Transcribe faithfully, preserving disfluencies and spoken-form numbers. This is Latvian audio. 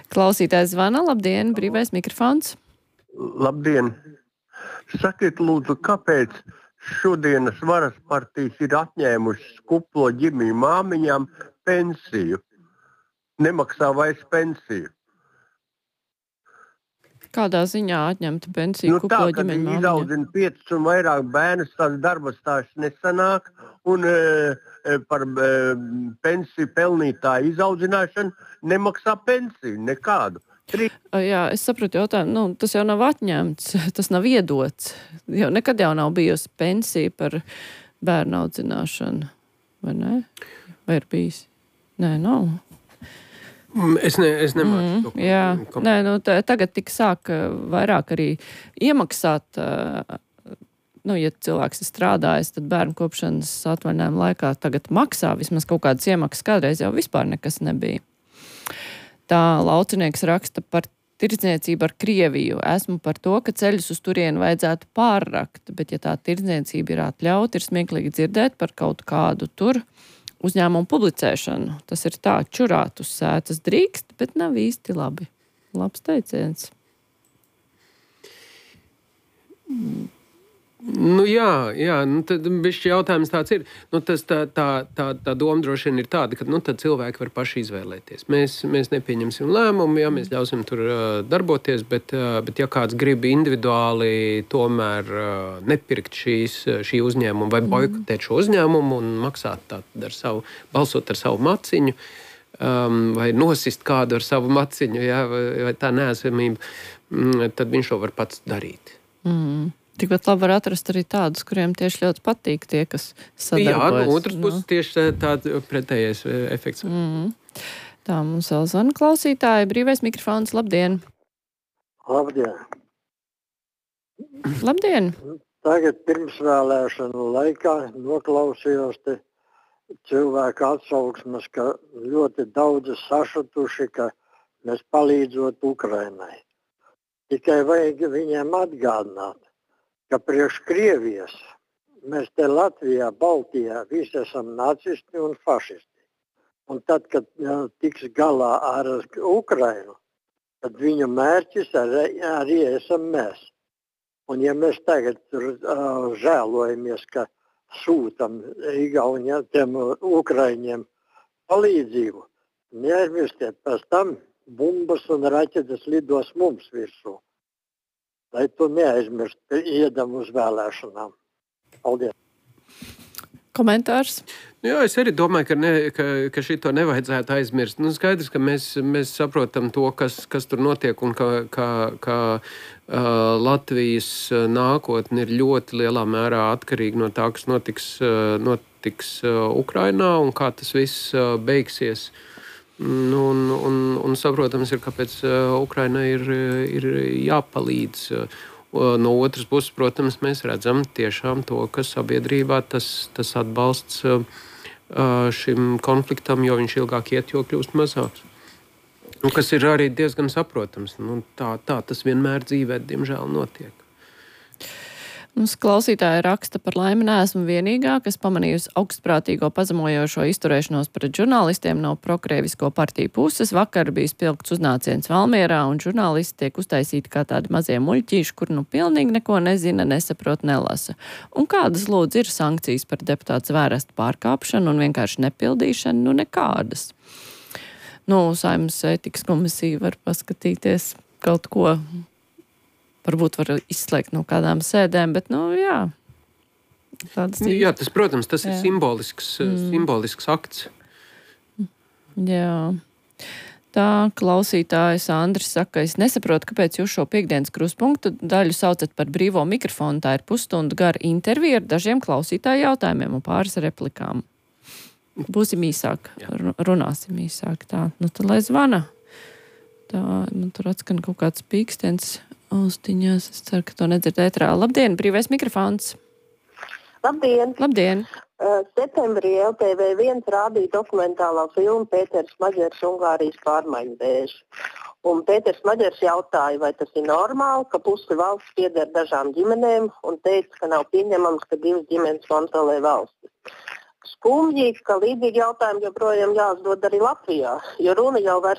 Klausītājs zvana, labdien, brīvais mikrofons. Labdien! Sakiet, lūdzu, kāpēc šodienas varas partijas ir atņēmušas kuplo ģimiju māmiņām pensiju? Nemaksā vairs pensiju. Kādā ziņā atņemta pensiju Nu, kuplo tā, ka ģimeņu viņi māmiņām? izaudzina piecus un vairāk bērnus, tās darba stāsts nesanāk, un e, e, par e, pensiju pelnītāju izaudzināšanu nemaksā pensiju nekādu. Tri... Jā, es saprotu jautājumu, nu, tas jau nav atņemts, tas nav iedots. Jau nekad jau nav bijusi pensija par bērnu audzināšanu, vai ne? Vai ir bijis? Nē, nav. Es, ne, es nemāku mm, to. Jā, nē, nu, tā, tagad tik sāk vairāk arī iemaksāt, nu, ja cilvēks ir strādājis, tad bērnu kopšanas atvaļinājuma laikā tagad maksā vismaz kaut kādas iemaksas, kādreiz jau vispār nekas nebija. Tā Laucinieks raksta par tirdzniecību ar Krieviju. Esmu par to, ka ceļus uz turienu vajadzētu pārrakt, bet ja tā tirdzniecība ir atļauta, ir smieklīgi dzirdēt par kaut kādu tur uzņēmumu publicēšanu. Tas ir tā, čurāt uz sētas drīkst, bet nav īsti labi. Labs teiciens. Nu jā, jā, nu tad bišķi jautājums tāds ir. Nu tas tā, tā, tā, tā doma droši vien ir tāda, ka nu tad cilvēki var paši izvēlēties. Mēs, mēs nepieņemsim lēmumu, ja mēs ļausim tur uh, darboties, bet, uh, bet ja kāds grib individuāli tomēr uh, nepirkt šīs, šī uzņēmuma vai boikotēt šo uzņēmumu un maksāt tātad ar savu, balsot ar savu maciņu, um, vai nosist kādu ar savu maciņu, ja, vai, vai tā neesamība, mm, tad viņš to var pats darīt. Mm. Tikpat labi var atrast arī tādus, kuriem tieši ļoti patīk tie, kas sadarbojas. Jā, no otras puses tieši tāds pretējais efekts. Mm. Tā, mums vēl zvana klausītāji. Brīvais mikrofons, labdien! Labdien! Labdien! Tagad pirmsvēlēšanu laikā noklausījos te cilvēku atsauksmes, ka ļoti daudzi sašutuši, ka mēs palīdzot Ukrainai. Tikai vajag viņiem atgādināt, ka priekš Krievijas mēs te Latvijā, Baltijā visi esam nacisti un fašisti. Un tad, kad jā, tiks galā ar Ukrainu, tad viņu mērķis arī, arī esam mēs. Un ja mēs tagad uh, žēlojamies, ka sūtam Igauniem, tiem Ukraiņiem palīdzību, neaizmirstiet, pēc tam bumbas un raķetes lidos mums virsū. Lai tu neaizmirst, iedam uz vēlēšanām. Paldies. Komentārs? Jā, es arī domāju, ka, ne, ka, ka šito nevajadzētu aizmirst. Nu, skaidrs, ka mēs, mēs saprotam to, kas, kas tur notiek un ka, ka, ka uh, Latvijas nākotne ir ļoti lielā mērā atkarīga no tā, kas notiks, uh, notiks uh, Ukrainā un kā tas viss uh, beigsies. Nu, un, un, un saprotams ir, kāpēc uh, Ukrainai ir, ir jāpalīdz. Uh, no otras puses, protams, mēs redzam tiešām to, ka sabiedrībā tas, tas atbalsts uh, šim konfliktam, jo viņš ilgāk iet, jo kļūst mazāks. Nu, kas ir arī diezgan saprotams. Nu, tā, tā tas vienmēr dzīvē, diemžēl, notiek. Mums klausītāja raksta par laimi neesmu vienīgā, kas pamanījusi augstprātīgo pazemojošo izturēšanos pret žurnālistiem no prokrievisko partiju puses. Vakar bija spilgts uznāciens Valmierā, un žurnālisti tiek uztaisīti kā tādi mazie muļķīši, kur nu pilnīgi neko nezina, nesaprot, nelasa. Un kādas lūdzu ir sankcijas par deputātu zvērestu pārkāpšanu un vienkārši nepildīšanu? Nu nekādas. Nu, Saeimas ētikas komisija var paskatīties kaut ko. Varbūt var izslēgt no kādām sēdēm, bet, nu, jā. Tādas ir. Jā, tas, protams, tas jā. ir simbolisks, mm. simbolisks akts. Jā. Tā klausītājs Andris saka, es nesaprotu, kāpēc jūs šo piekdienas kruspunktu daļu saucat par brīvo mikrofonu. Tā ir pusstundu gara intervija ar dažiem klausītāju jautājumiem un pāris replikām. Būsim īsāk, runāsim īsāk. Tā, nu, tad lai zvana. Tā, nu, tur atskan kaut kāds pīkstens austiņās. Es ceru, ka to nedzird ētrā. Labdien, brīvais mikrofons. Labdien. Labdien. Uh, septembrī L T V viens rādīja dokumentālā filmu Pēters Maģers Ungārijas pārmaiņu vēži. Un Pēters Maģers jautāja, vai tas ir normāli, ka pusi valsts pieder dažām ģimenēm, un teica, ka nav pieņemams, ka divas ģimenes kontrolē valsti. Skumji, ka līdzīgi jautājumi joprojām jāuzdod arī Latvijā, jo runa jau vairs